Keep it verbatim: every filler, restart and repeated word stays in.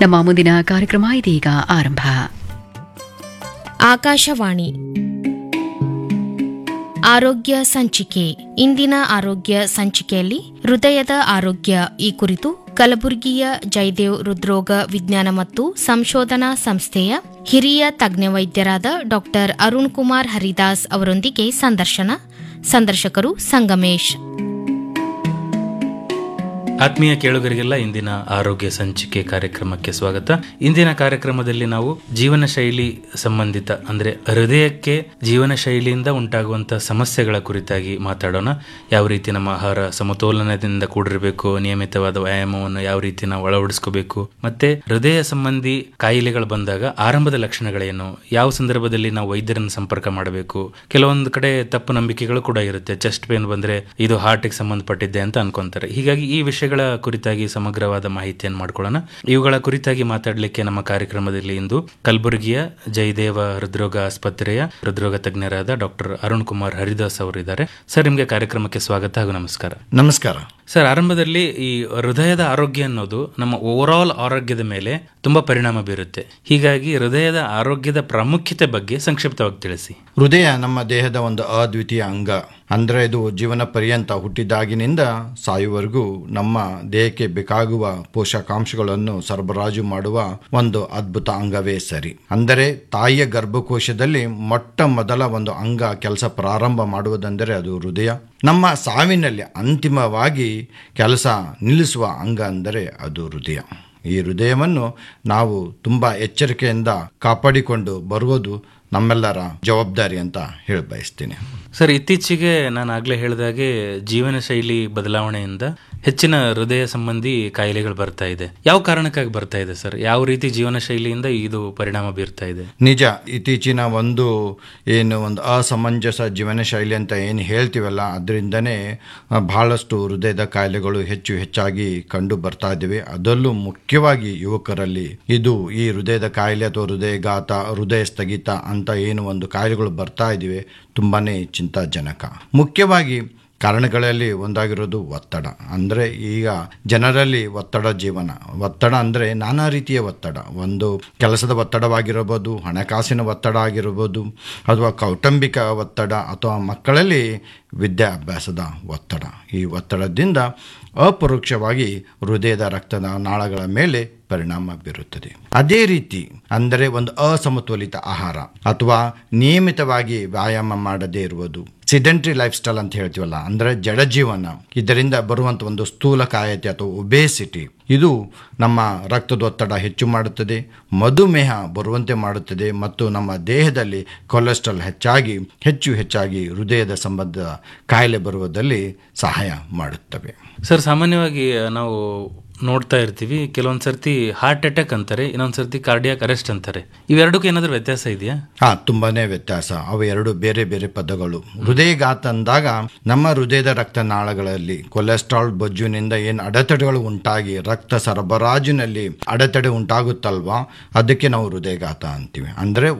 ನಮ್ಮ ಮುಂದಿನ ಕಾರ್ಯಕ್ರಮ ಇದೀಗ ಆರಂಭ. ಆಕಾಶವಾಣಿ ಆರೋಗ್ಯ ಸಂಚಿಕೆ. ಇಂದಿನ ಆರೋಗ್ಯ ಸಂಚಿಕೆಯಲ್ಲಿ ಹೃದಯದ ಆರೋಗ್ಯ ಈ ಕುರಿತು ಕಲಬುರಗಿಯ ಜಯದೇವ್ ಹೃದ್ರೋಗ ವಿಜ್ಞಾನ ಮತ್ತು ಸಂಶೋಧನಾ ಸಂಸ್ಥೆಯ ಹಿರಿಯ ತಜ್ಞ ವೈದ್ಯರಾದ ಡಾಕ್ಟರ್ ಅರುಣ್ ಕುಮಾರ್ ಹರಿದಾಸ್ ಅವರೊಂದಿಗೆ ಸಂದರ್ಶನ. ಸಂದರ್ಶಕರು ಸಂಗಮೇಶ್. ಆತ್ಮೀಯ ಕೇಳುಗರಿಗೆಲ್ಲ ಇಂದಿನ ಆರೋಗ್ಯ ಸಂಚಿಕೆ ಕಾರ್ಯಕ್ರಮಕ್ಕೆ ಸ್ವಾಗತ. ಇಂದಿನ ಕಾರ್ಯಕ್ರಮದಲ್ಲಿ ನಾವು ಜೀವನ ಶೈಲಿ ಸಂಬಂಧಿತ ಅಂದ್ರೆ ಹೃದಯಕ್ಕೆ ಜೀವನ ಶೈಲಿಯಿಂದ ಉಂಟಾಗುವಂತಹ ಸಮಸ್ಯೆಗಳ ಕುರಿತಾಗಿ ಮಾತಾಡೋಣ. ಯಾವ ರೀತಿ ನಮ್ಮ ಆಹಾರ ಸಮತೋಲನದಿಂದ ಕೂಡಿರಬೇಕು, ನಿಯಮಿತವಾದ ವ್ಯಾಯಾಮವನ್ನು ಯಾವ ರೀತಿ ನಾವು ಅಳವಡಿಸ್ಕೋಬೇಕು, ಮತ್ತೆ ಹೃದಯ ಸಂಬಂಧಿ ಕಾಯಿಲೆಗಳು ಬಂದಾಗ ಆರಂಭದ ಲಕ್ಷಣಗಳೇನು, ಯಾವ ಸಂದರ್ಭದಲ್ಲಿ ನಾವು ವೈದ್ಯರನ್ನು ಸಂಪರ್ಕ ಮಾಡಬೇಕು. ಕೆಲವೊಂದು ಕಡೆ ತಪ್ಪು ನಂಬಿಕೆಗಳು ಕೂಡ ಇರುತ್ತೆ. ಚೆಸ್ಟ್ ಪೇನ್ ಬಂದ್ರೆ ಇದು ಹಾರ್ಟ್ಗೆ ಸಂಬಂಧಪಟ್ಟಿದ್ದೆ ಅಂತ ಅನ್ಕೊಂತಾರೆ. ಹೀಗಾಗಿ ಈ ವಿಷಯ ಕುರಿತಾಗಿ ಸಮಗ್ರವಾದ ಮಾಹಿತಿಯನ್ನು ಮಾಡ್ಕೊಳ್ಳೋಣ. ಇವುಗಳ ಕುರಿತಾಗಿ ಮಾತಾಡಲಿಕ್ಕೆ ನಮ್ಮ ಕಾರ್ಯಕ್ರಮದಲ್ಲಿ ಇಂದು ಕಲಬುರಗಿಯ ಜಯದೇವ ಹೃದ್ರೋಗ ಆಸ್ಪತ್ರೆಯ ಹೃದ್ರೋಗ ತಜ್ಞರಾದ ಡಾಕ್ಟರ್ ಅರುಣ್ ಕುಮಾರ್ ಹರಿದಾಸ್ ಅವರು ಇದ್ದಾರೆ. ಸರ್, ನಿಮಗೆ ಕಾರ್ಯಕ್ರಮಕ್ಕೆ ಸ್ವಾಗತ ಹಾಗೂ ನಮಸ್ಕಾರ. ನಮಸ್ಕಾರ ಸರ್, ಆರಂಭದಲ್ಲಿ ಈ ಹೃದಯದ ಆರೋಗ್ಯ ಅನ್ನೋದು ನಮ್ಮ ಓವರ್ ಆಲ್ ಆರೋಗ್ಯದ ಮೇಲೆ ತುಂಬಾ ಪರಿಣಾಮ ಬೀರುತ್ತೆ. ಹೀಗಾಗಿ ಹೃದಯದ ಆರೋಗ್ಯದ ಪ್ರಾಮುಖ್ಯತೆ ಬಗ್ಗೆ ಸಂಕ್ಷಿಪ್ತವಾಗಿ ತಿಳಿಸಿ. ಹೃದಯ ನಮ್ಮ ದೇಹದ ಒಂದು ಅದ್ವಿತೀಯ ಅಂಗ. ಅಂದ್ರೆ ಇದು ಜೀವನ ಪರ್ಯಂತ ಹುಟ್ಟಿದಾಗಿನಿಂದ ಸಾಯುವವರೆಗೂ ನಮ್ಮ ದೇಹಕ್ಕೆ ಬೇಕಾಗುವ ಪೋಷಕಾಂಶಗಳನ್ನು ಸರಬರಾಜು ಮಾಡುವ ಒಂದು ಅದ್ಭುತ ಅಂಗವೇ ಸರಿ. ಅಂದರೆ ತಾಯಿಯ ಗರ್ಭಕೋಶದಲ್ಲಿ ಮೊಟ್ಟ ಮೊದಲ ಒಂದು ಅಂಗ ಕೆಲಸ ಪ್ರಾರಂಭ ಮಾಡುವುದೆಂದರೆ ಅದು ಹೃದಯ. ನಮ್ಮ ಸಾವಿನಲ್ಲಿ ಅಂತಿಮವಾಗಿ ಕೆಲಸ ನಿಲ್ಲಿಸುವ ಅಂಗ ಅಂದರೆ ಅದು ಹೃದಯ. ಈ ಹೃದಯವನ್ನು ನಾವು ತುಂಬ ಎಚ್ಚರಿಕೆಯಿಂದ ಕಾಪಾಡಿಕೊಂಡು ಬರುವುದು ನಮ್ಮೆಲ್ಲರ ಜವಾಬ್ದಾರಿ ಅಂತ ಹೇಳಿ ಬಯಸ್ತೀನಿ. ಸರ್, ಇತ್ತೀಚೆಗೆ ನಾನು ಆಗ್ಲೇ ಹೇಳಿದಾಗೆ ಜೀವನ ಶೈಲಿ ಬದಲಾವಣೆಯಿಂದ ಹೆಚ್ಚಿನ ಹೃದಯ ಸಂಬಂಧಿ ಕಾಯಿಲೆಗಳು ಬರ್ತಾ ಇದೆ. ಯಾವ ಕಾರಣಕ್ಕಾಗಿ ಬರ್ತಾ ಇದೆ ಸರ್? ಯಾವ ರೀತಿ ಜೀವನ ಶೈಲಿಯಿಂದ ಇದು ಪರಿಣಾಮ ಬೀರ್ತಾ ಇದೆ? ನಿಜ, ಇತ್ತೀಚಿನ ಒಂದು ಏನು ಒಂದು ಅಸಮಂಜಸ ಜೀವನ ಶೈಲಿ ಅಂತ ಏನು ಹೇಳ್ತೀವಲ್ಲ, ಅದರಿಂದನೇ ಬಹಳಷ್ಟು ಹೃದಯದ ಕಾಯಿಲೆಗಳು ಹೆಚ್ಚು ಹೆಚ್ಚಾಗಿ ಕಂಡು ಬರ್ತಾ ಇದ್ದೇವೆ. ಅದರಲ್ಲೂ ಮುಖ್ಯವಾಗಿ ಯುವಕರಲ್ಲಿ ಇದು ಈ ಹೃದಯದ ಕಾಯಿಲೆ ಅಥವಾ ಹೃದಯಘಾತ, ಹೃದಯ ಸ್ಥಗಿತ ಅಂತ ಏನು ಒಂದು ಕಾಯಿಲೆಗಳು ಬರ್ತಾ ಇದ್ದೀವಿ, ತುಂಬಾನೇ ಚಿಂತಾಜನಕ. ಮುಖ್ಯವಾಗಿ ಕಾರಣಗಳಲ್ಲಿ ಒಂದಾಗಿರೋದು ಒತ್ತಡ. ಅಂದರೆ ಈಗ ಜನರಲ್ಲಿ ಒತ್ತಡ ಜೀವನ. ಒತ್ತಡ ಅಂದರೆ ನಾನಾ ರೀತಿಯ ಒತ್ತಡ. ಒಂದು ಕೆಲಸದ ಒತ್ತಡವಾಗಿರಬಹುದು, ಹಣಕಾಸಿನ ಒತ್ತಡ ಆಗಿರಬಹುದು, ಅಥವಾ ಕೌಟುಂಬಿಕ ಒತ್ತಡ, ಅಥವಾ ಮಕ್ಕಳಲ್ಲಿ ವಿದ್ಯಾಭ್ಯಾಸದ ಒತ್ತಡ. ಈ ಒತ್ತಡದಿಂದ ಅಪರೋಕ್ಷವಾಗಿ ಹೃದಯದ ರಕ್ತದ ನಾಳಗಳ ಮೇಲೆ ಪರಿಣಾಮ ಬೀರುತ್ತದೆ. ಅದೇ ರೀತಿ ಅಂದರೆ ಒಂದು ಅಸಮತೋಲಿತ ಆಹಾರ ಅಥವಾ ನಿಯಮಿತವಾಗಿ ವ್ಯಾಯಾಮ ಮಾಡದೇ ಇರುವುದು, ಸಿಡೆಂಟ್ರಿ ಲೈಫ್ ಸ್ಟೈಲ್ ಅಂತ ಹೇಳ್ತೀವಲ್ಲ, ಅಂದರೆ ಜಡಜೀವನ, ಇದರಿಂದ ಬರುವಂಥ ಒಂದು ಸ್ಥೂಲಕಾಯತೆ ಅಥವಾ ಒಬೇಸಿಟಿ, ಇದು ನಮ್ಮ ರಕ್ತದೊತ್ತಡ ಹೆಚ್ಚು ಮಾಡುತ್ತದೆ, ಮಧುಮೇಹ ಬರುವಂತೆ ಮಾಡುತ್ತದೆ, ಮತ್ತು ನಮ್ಮ ದೇಹದಲ್ಲಿ ಕೊಲೆಸ್ಟ್ರಾಲ್ ಹೆಚ್ಚಾಗಿ ಹೆಚ್ಚು ಹೆಚ್ಚಾಗಿ ಹೃದಯದ ಸಂಬಂಧ ಕಾಯಿಲೆ ಬರುವುದರಲ್ಲಿ ಸಹಾಯ ಮಾಡುತ್ತವೆ. ಸರ್, ಸಾಮಾನ್ಯವಾಗಿ ನಾವು ನೋಡ್ತಾ ಇರ್ತೀವಿ, ಕೆಲವೊಂದು ಸರ್ತಿ ಹಾರ್ಟ್ ಅಟ್ಯಾಕ್ ಅಂತಾರೆ, ಇನ್ನೊಂದು ಸರ್ತಿ ಕಾರ್ಡಿಯಾಕ್ ಅರೆಸ್ಟ್ ಅಂತಾರೆ. ಇವೆರಡಕ್ಕೂ ಏನಾದರೂ ವ್ಯತ್ಯಾಸ ಇದೆಯಾ? ಹಾ, ತುಂಬಾನೇ ವ್ಯತ್ಯಾಸ. ಅವು ಎರಡು ಬೇರೆ ಬೇರೆ ಪದಗಳು. ಹೃದಯಘಾತ ಅಂದಾಗ ನಮ್ಮ ಹೃದಯದ ರಕ್ತನಾಳಗಳಲ್ಲಿ ಕೊಲೆಸ್ಟ್ರಾಲ್ ಬೊಜ್ಜಿನಿಂದ ಏನು ಅಡೆತಡೆಗಳು ಉಂಟಾಗಿ ರಕ್ತ ಸರಬರಾಜಿನಲ್ಲಿ ಅಡೆತಡೆ ಉಂಟಾಗುತ್ತಲ್ವಾ, ಅದಕ್ಕೆ ನಾವು ಹೃದಯಘಾತ ಅಂತೀವಿ. ಅಂದ್ರೆ